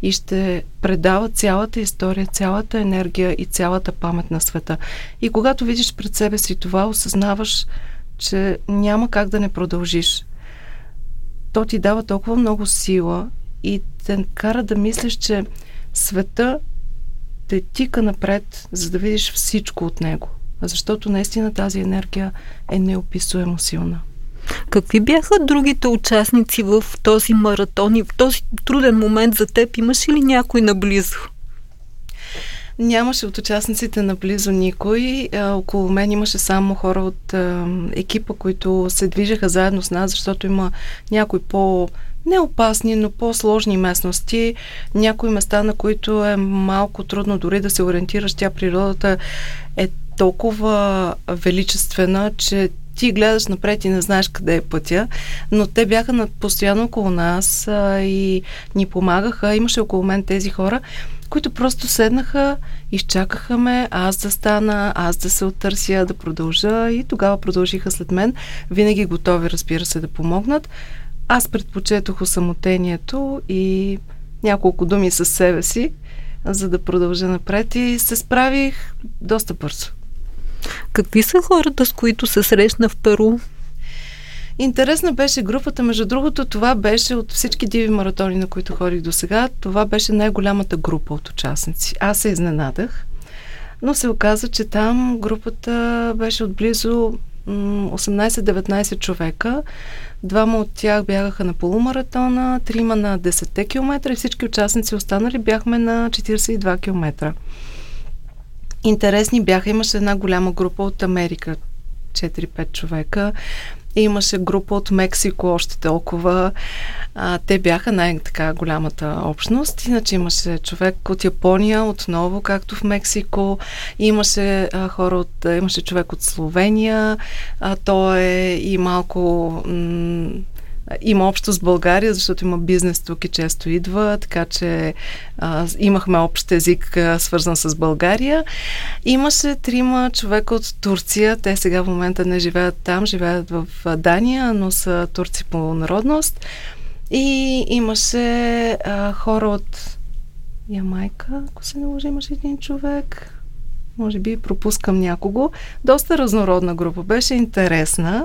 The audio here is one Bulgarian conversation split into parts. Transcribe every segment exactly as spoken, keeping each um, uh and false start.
и ще предава цялата история, цялата енергия и цялата памет на света. И когато видиш пред себе си това, осъзнаваш, че няма как да не продължиш. То ти дава толкова много сила и те кара да мислиш, че света те тика напред, за да видиш всичко от него. Защото наистина тази енергия е неописуемо силна. Какви бяха другите участници в този маратон и в този труден момент за теб? Имаш ли някой наблизо? Нямаше от участниците наблизо никой. А, около мен имаше само хора от а, екипа, които се движеха заедно с нас, защото има някои по- неопасни, но по-сложни местности. Някои места, на които е малко трудно дори да се ориентираш. Тя природата е толкова величествена, че ти гледаш напред и не знаеш къде е пътя, но те бяха над, постоянно около нас а, и ни помагаха. Имаше около мен тези хора, които просто седнаха, изчакаха ме, аз да стана, аз да се оттърся, да продължа и тогава продължиха след мен. Винаги готови, разбира се, да помогнат. Аз предпочетох осамотението и няколко думи със себе си, за да продължа напред и се справих доста бързо. Какви са хората, с които се срещна в Перу? Интересна беше групата. Между другото, това беше от всички диви маратони, на които ходих до сега, това беше най-голямата група от участници. Аз се изненадах, но се оказа, че там групата беше от близо осемнайсет-деветнайсет човека. Двама от тях бягаха на полумаратона, трима на десет километра и всички участници останали бяхме на четирийсет и два километра. Интересни бяха. Имаше една голяма група от Америка, четири-пет човека. Имаше група от Мексико, още толкова. А, те бяха най-така голямата общност. Иначе имаше човек от Япония, отново, както в Мексико. Имаше а, хора от... Имаше човек от Словения. А, той е и малко... М- има общо с България, защото има бизнес тук и често идва, така че а, имахме общ език, а, свързан с България. Имаше трима човека от Турция, те сега в момента не живеят там, живеят в Дания, но са турци по народност. И имаше а, хора от Ямайка, ако се не лъжа, имаше един човек. Може би пропускам някого. Доста разнородна група, беше интересна.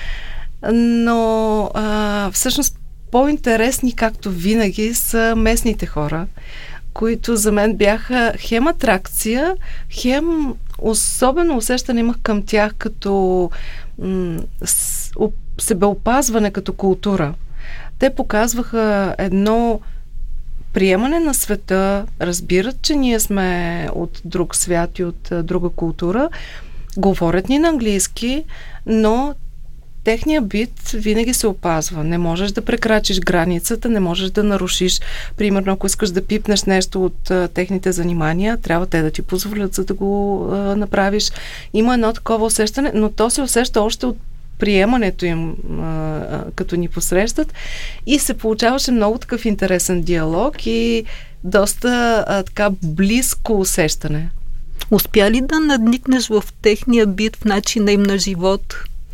Но а, всъщност по-интересни, както винаги, са местните хора, които за мен бяха хем атракция, хем особено усещане имах към тях като м- с, об, себеопазване, като култура. Те показваха едно приемане на света, разбират, че ние сме от друг свят и от а, друга култура, говорят ни на английски, но техният бит винаги се опазва. Не можеш да прекрачиш границата, не можеш да нарушиш. Примерно, ако искаш да пипнеш нещо от а, техните занимания, трябва те да ти позволят, за да го а, направиш. Има едно такова усещане, но то се усеща още от приемането им, а, а, като ни посрещат. И се получаваше много такъв интересен диалог и доста а, така близко усещане. Успя ли да надникнеш в техния бит, в начина им на живот?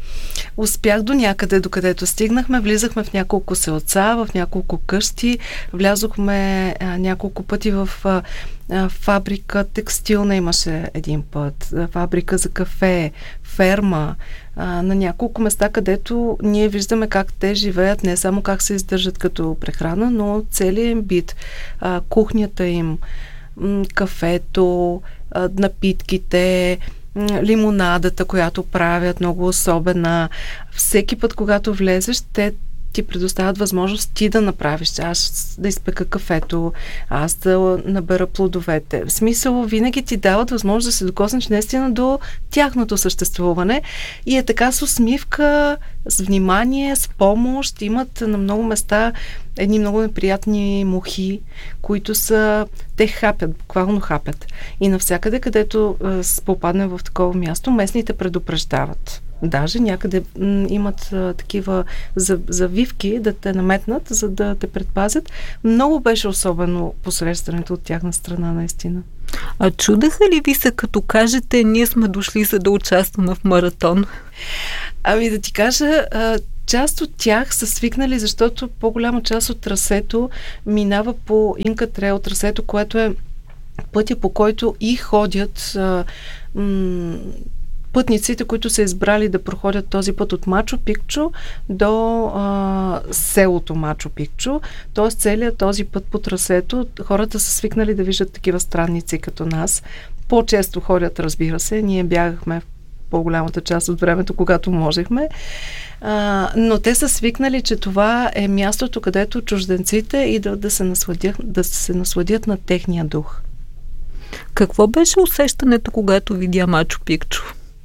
Успях до някъде, докъдето стигнахме. Влизахме в няколко селца, в няколко къщи. Влязохме а, няколко пъти в а, а, фабрика текстилна, имаше един път. А, фабрика за кафе, ферма. А, на няколко места, където ние виждаме как те живеят, не само как се издържат като прехрана, но целият им бит. А, кухнята им, м- кафето, а, напитките, лимонадата, която правят, много особена. Всеки път, когато влезеш, те ти предоставят възможност ти да направиш. Аз да изпека кафето, аз да набера плодовете. В смисъл, винаги ти дават възможност да се докоснеш наистина до тяхното съществуване и е така с усмивка, с внимание, с помощ. Имат на много места едни много неприятни мухи, които са... Те хапят, буквално хапят. И навсякъде, където е, попадне в такова място, местните предупреждават. Даже някъде м, имат а, такива завивки да те наметнат, за да те предпазят. Много беше особено посрещането от тяхна страна, наистина. А чудеха ли ви се, като кажете, ние сме дошли за да участваме в маратон? Ами да ти кажа, а, част от тях са свикнали, защото по-голяма част от трасето минава по Инка Трейл, трасето, което е пътя, по който и ходят а, м- пътниците, които са избрали да проходят този път от Мачу Пикчу до а, селото Мачу Пикчу. Тоест целият този път по трасето, хората са свикнали да виждат такива странници като нас. По-често ходят, разбира се. Ние бягахме в по-голямата част от времето, когато можехме. А, но те са свикнали, че това е мястото, където чужденците идват да се насладят, да се насладят на техния дух. Какво беше усещането, когато видя Мачу Пикчу?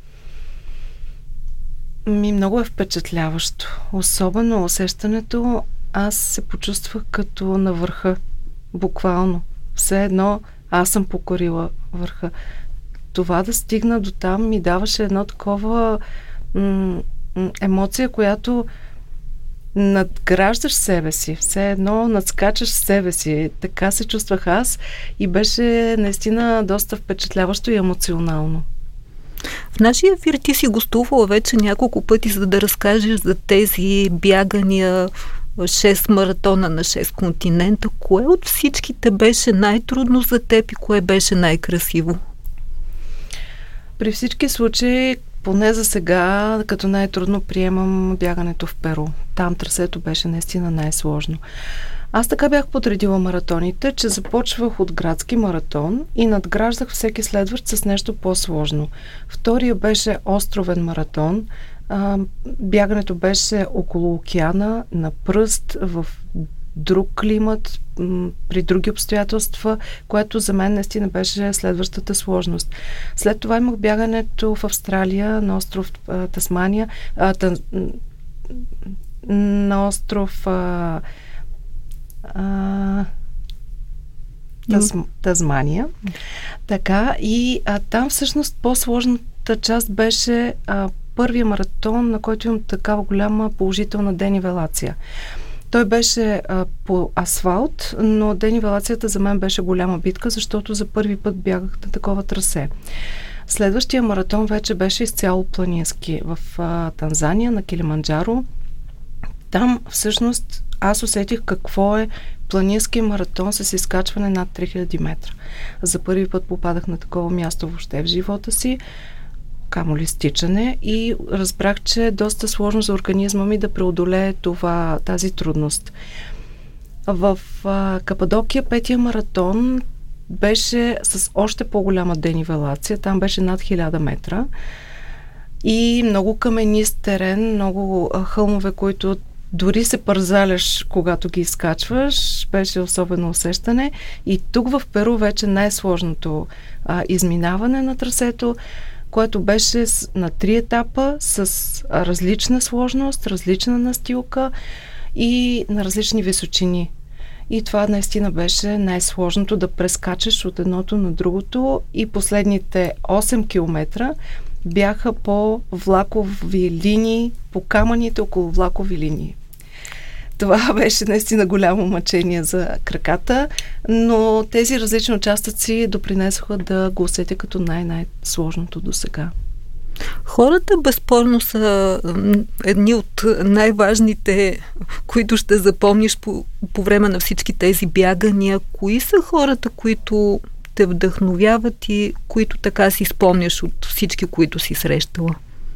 Ми много е впечатляващо. Особено усещането, аз се почувствах като на върха. Буквално. Все едно аз съм покорила върха. Това да стигна до там ми даваше едно такова м- м- емоция, която надграждаш себе си. Все едно надскачаш себе си. Така се чувствах аз и беше наистина доста впечатляващо и емоционално. В нашия ефир ти си гостувала вече няколко пъти, за да разкажеш за тези бягания, шест маратона на шест континента. Кое от всичките беше най-трудно за теб и кое беше най-красиво? При всички случаи, поне за сега, като най-трудно приемам бягането в Перу. Там трасето беше наистина най-сложно. Аз така бях подредила маратоните, че започвах от градски маратон и надграждах всеки следващ с нещо по-сложно. Втория беше островен маратон. А, бягането беше около океана, на пръст, в друг климат, м- при други обстоятелства, което за мен наистина беше следващата сложност. След това имах бягането в Австралия, на остров а, Тасмания, а, тън, на остров а, а, Таз, Тазмания. Така, и а, там всъщност по-сложната част беше а, първия маратон, на който имам такава голяма положителна денивелация. Той беше а, по асфалт, но денивелацията за мен беше голяма битка, защото за първи път бягах на такова трасе. Следващия маратон вече беше изцяло планински в а, Танзания, на Килиманджаро. Там всъщност аз усетих какво е планински маратон с изкачване над три хиляди метра. За първи път попадах на такова място въобще в живота си, камо ли стичане, и разбрах, че е доста сложно за организма ми да преодолее това, тази трудност. В а, Кападокия петия маратон беше с още по-голяма денивелация. Там беше над хиляда метра и много каменист терен, много а, хълмове, които дори се пързаляш, когато ги изкачваш. Беше особено усещане. И тук в Перу вече най-сложното а, изминаване на трасето, което беше на три етапа с различна сложност, различна настилка и на различни височини. И това наистина беше най-сложното, да прескачаш от едното на другото, и последните осем километра бяха по влакови линии, по камъните около влакови линии. Това беше наистина голямо мъчение за краката, но тези различни участъци допринесоха да го усетя като най-най-сложното до сега. Хората безспорно са едни от най-важните, които ще запомниш по, по време на всички тези бягания. Кои са хората, които те вдъхновяват и които така си спомняш от всички, които си срещала?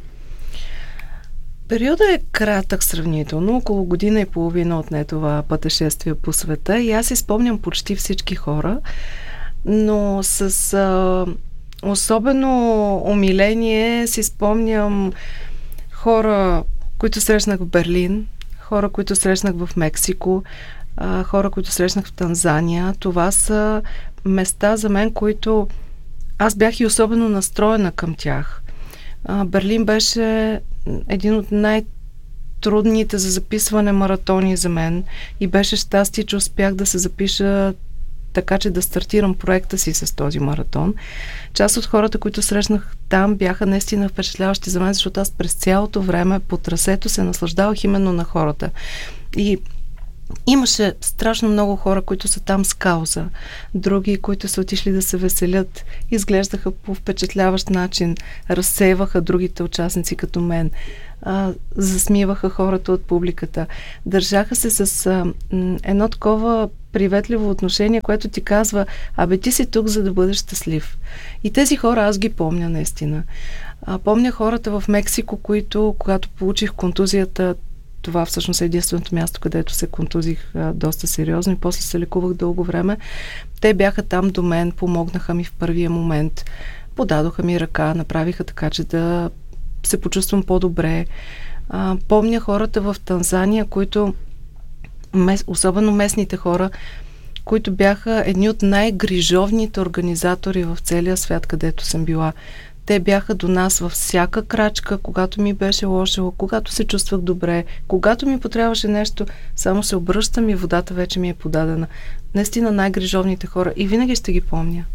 Периодът е кратък сравнително, около година и половина отне това пътешествие по света, и аз си спомням почти всички хора, но с а, особено умиление си спомням хора, които срещнах в Берлин, хора, които срещнах в Мексико, а, хора, които срещнах в Танзания. Това са места за мен, които аз бях и особено настроена към тях. А, Берлин беше един от най-трудните за записване маратони за мен и беше щастие, че успях да се запиша така, че да стартирам проекта си с този маратон. Част от хората, които срещнах там, бяха наистина впечатляващи за мен, защото аз през цялото време по трасето се наслаждавах именно на хората. И Имаше страшно много хора, които са там с кауза. Други, които са отишли да се веселят, изглеждаха по впечатляващ начин, разсейваха другите участници като мен, а, засмиваха хората от публиката. Държаха се с а, м, едно такова приветливо отношение, което ти казва, абе ти си тук, за да бъдеш щастлив. И тези хора аз ги помня наистина. А, помня хората в Мексико, които, когато получих контузията, това всъщност е единственото място, където се контузих а, доста сериозно и после се лекувах дълго време. Те бяха там до мен, помогнаха ми в първия момент, подадоха ми ръка, направиха така, че да се почувствам по-добре. А, помня хората в Танзания, които, мес, особено местните хора, които бяха едни от най-грижовните организатори в целия свят, където съм била. Те бяха до нас във всяка крачка, когато ми беше лошо, когато се чувствах добре, когато ми потребваше нещо, само се обръщам и водата вече ми е подадена. Наистина най-грижовните хора и винаги ще ги помня.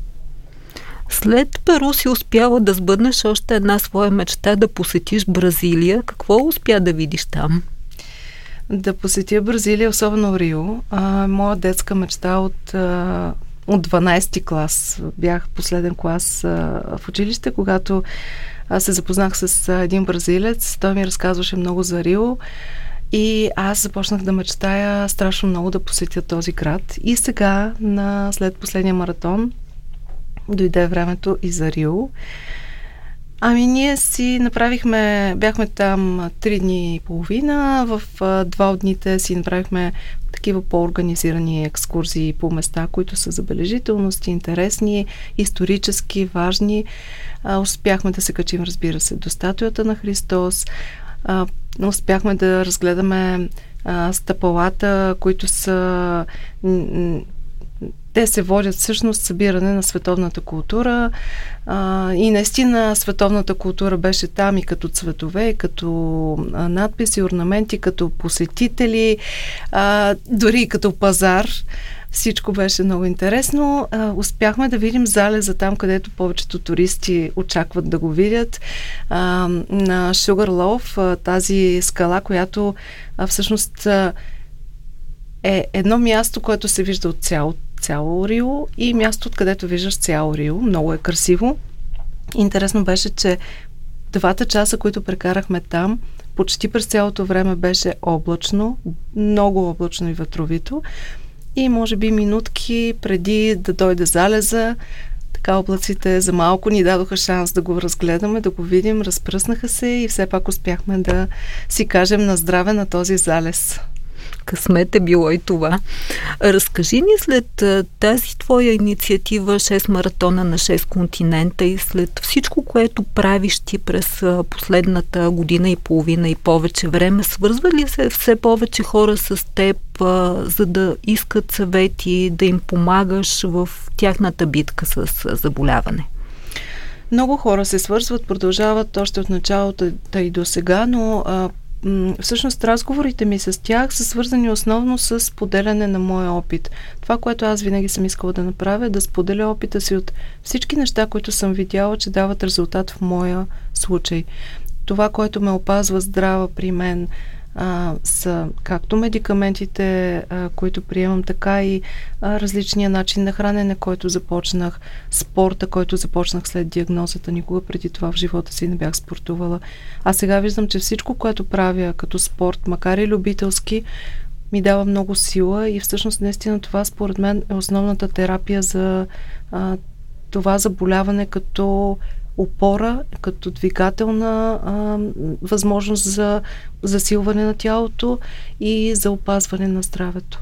След Перу си успяла да сбъднеш още една своя мечта да посетиш Бразилия. Какво успя да видиш там? Да посетя Бразилия, особено Рио. А, моя детска мечта от... А, От дванайсети клас. Бях последен клас а, в училище, когато аз се запознах с а, един бразилец. Той ми разказваше много за Рио и аз започнах да мечтая страшно много да посетя този град. И сега, на, след последния маратон, дойде времето и за Рио. Ами ние си направихме, бяхме там три дни и половина. В а, два от дните си направихме такива по-организирани екскурзии по места, които са забележителности, интересни, исторически, важни. А, успяхме да се качим, разбира се, до статуята на Христос. А, успяхме да разгледаме а, стъпалата, които са... Те се водят всъщност събиране на световната култура а, и наистина световната култура беше там и като цветове, и като а, надписи, орнаменти, като посетители, а, дори и като пазар. Всичко беше много интересно. А, успяхме да видим залеза там, където повечето туристи очакват да го видят. А, на Sugarloaf, тази скала, която а, всъщност а, е едно място, което се вижда от цялото цяло Рио и място, откъдето виждаш цяло Рио. Много е красиво. Интересно беше, че двата часа, които прекарахме там, почти през цялото време беше облачно, много облачно и ветровито. И може би минутки преди да дойде залеза, така облаците за малко ни дадоха шанс да го разгледаме, да го видим, разпръснаха се и все пак успяхме да си кажем на здраве на този залез. Късмет е било и това. Разкажи ни след тази твоя инициатива шест маратона на шест континента и след всичко, което правиш ти през последната година и половина и повече време, свързва ли се все повече хора с теб, за да искат съвети, да им помагаш в тяхната битка с заболяване? Много хора се свързват, продължават още от началото и до сега, но а, всъщност разговорите ми с тях са свързани основно с поделяне на моя опит. Това, което аз винаги съм искала да направя, е да споделя опита си от всички неща, които съм видяла, че дават резултат в моя случай. Това, което ме опазва здрава при мен, а, са както медикаментите, а, които приемам, така и а, различния начин на хранене, който започнах, спорта, който започнах след диагнозата. Никога преди това в живота си не бях спортувала. А сега виждам, че всичко, което правя като спорт, макар и любителски, ми дава много сила и всъщност наистина това според мен е основната терапия за а, това заболяване като опора, като двигателна а, възможност за засилване на тялото и за опазване на здравето.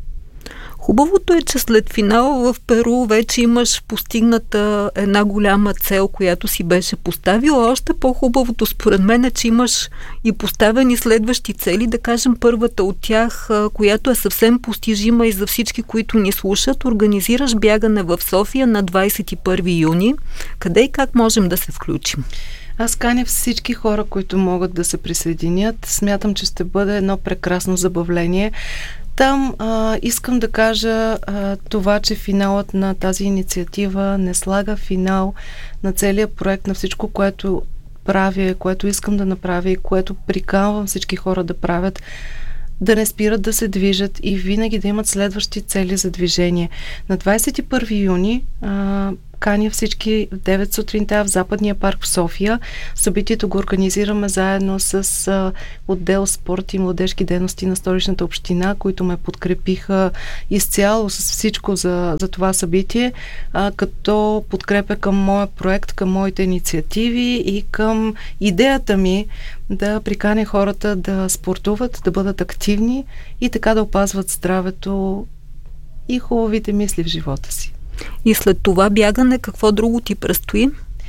Хубавото е, че след финала в Перу вече имаш постигната една голяма цел, която си беше поставила. Още по-хубавото според мен е, че имаш и поставени следващи цели, да кажем първата от тях, която е съвсем постижима и за всички, които ни слушат. Организираш бягане в София на двадесет и първи юни. Къде и как можем да се включим? Аз каня всички хора, които могат да се присъединят. Смятам, че ще бъде едно прекрасно забавление. Там а, искам да кажа а, това, че финалът на тази инициатива не слага финал на целия проект, на всичко, което правя, което искам да направя и което приканвам всички хора да правят. да не спират да се движат и винаги да имат следващи цели за движение. На двадесет и първи юни а, каня всички в девет сутринта в Западния парк в София. Събитието го организираме заедно с а, отдел спорт и младежки дейности на Столичната община, които ме подкрепиха изцяло с всичко за, за това събитие, а, като подкрепя към моя проект, към моите инициативи и към идеята ми да приканя хората да спортуват, да бъдат активни и така да опазват здравето и хубавите мисли в живота си. И след това бягане, какво друго ти предстои?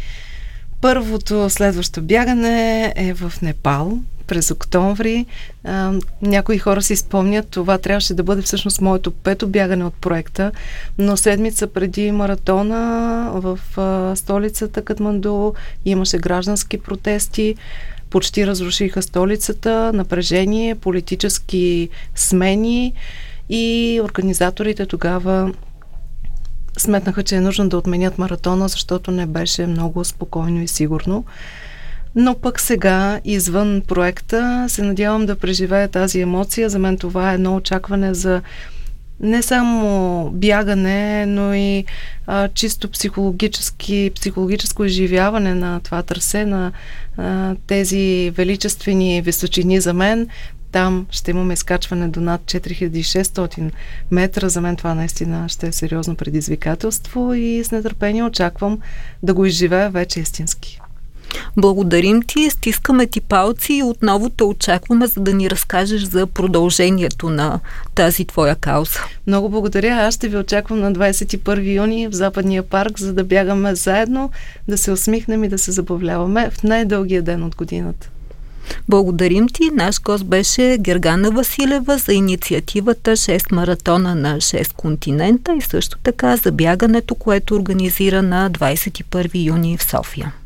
Първото следващо бягане е в Непал през октомври. А, някои хора си спомнят, това трябваше да бъде всъщност моето пето бягане от проекта, но седмица преди маратона в а, столицата Катманду имаше граждански протести, почти разрушиха столицата, напрежение, политически смени и организаторите тогава сметнаха, че е нужно да отменят маратона, защото не беше много спокойно и сигурно. Но пък сега, извън проекта, се надявам да преживея тази емоция. За мен това е едно очакване за не само бягане, но и а, чисто психологически, психологическо изживяване на това трасе, на а, тези величествени височини за мен. Там ще имаме изкачване до над четири хиляди и шестстотин метра. За мен това наистина ще е сериозно предизвикателство и с нетърпение очаквам да го изживея вече истински. Благодарим ти, стискаме ти палци и отново те очакваме, за да ни разкажеш за продължението на тази твоя кауза. Много благодаря. Аз ще ви очаквам на двадесет и първи юни в Западния парк, за да бягаме заедно, да се усмихнем и да се забавляваме в най-дългия ден от годината. Благодарим ти. Наш гост беше Гергана Василева за инициативата шест маратона на шест континента и също така за бягането, което организира на двадесет и първи юни в София.